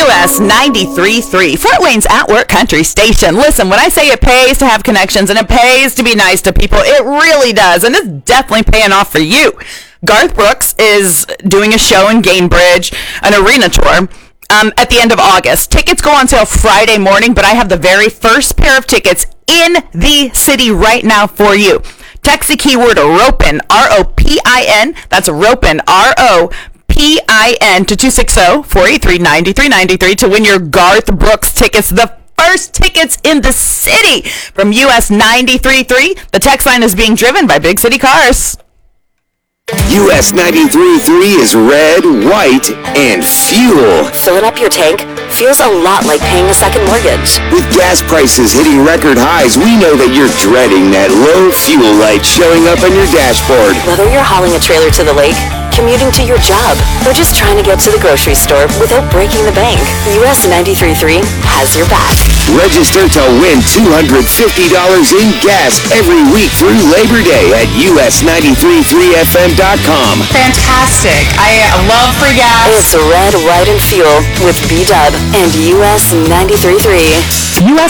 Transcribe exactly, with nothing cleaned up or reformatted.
S ninety-three point three, Fort Wayne's at-work country station. Listen, when I say it pays to have connections and it pays to be nice to people, it really does, and it's definitely paying off for you. Garth Brooks is doing a show in Gainbridge, an arena tour, um, at the end of August. Tickets go on sale Friday morning, but I have the very first pair of tickets in the city right now for you. Text the keyword ROPIN, R O P I N, that's ROPIN, R O P I N, to two six zero, four eight three, nine three nine three to win your Garth Brooks tickets, the first tickets in the city from U S ninety-three point three. The text line is being driven by Big City Cars. U S ninety-three point three is red, white, and fuel. Filling up your tank feels a lot like paying a second mortgage. With gas prices hitting record highs, we know that you're dreading that low fuel light showing up on your dashboard. Whether you're hauling a trailer to the lake, commuting to your job, or just trying to get to the grocery store without breaking the bank, U S ninety-three point three has your back. Register to win two hundred fifty dollars in gas every week through Labor Day at U S ninety-three point three F M dot com. Fantastic. I love free gas. It's red, white, and fuel with B-Dub and U S ninety-three point three. U S